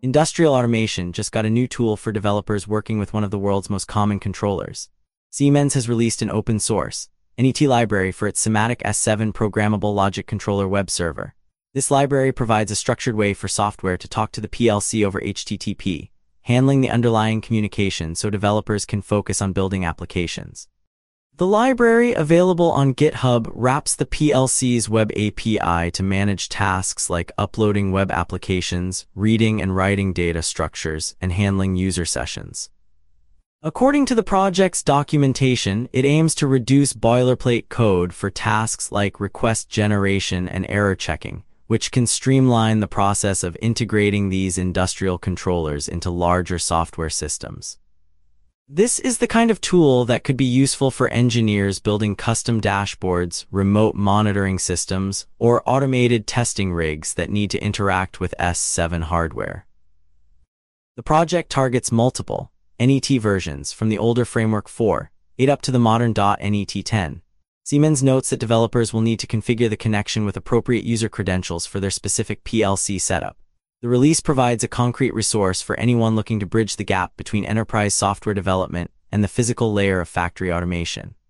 Industrial automation just got a new tool for developers working with one of the world's most common controllers. Siemens has released an open-source NET library for its SIMATIC S7 programmable logic controller web server. This library provides a structured way for software to talk to the PLC over HTTP, handling the underlying communication so developers can focus on building applications. The library, available on GitHub, wraps the PLC's web API to manage tasks like uploading web applications, reading and writing data structures, and handling user sessions. According to the project's documentation, it aims to reduce boilerplate code for tasks like request generation and error checking, which can streamline the process of integrating these industrial controllers into larger software systems. This is the kind of tool that could be useful for engineers building custom dashboards, remote monitoring systems, or automated testing rigs that need to interact with S7 hardware. The project targets multiple NET versions from the older Framework 4.8 up to the modern .NET 10. Siemens notes that developers will need to configure the connection with appropriate user credentials for their specific PLC setup. The release provides a concrete resource for anyone looking to bridge the gap between enterprise software development and the physical layer of factory automation.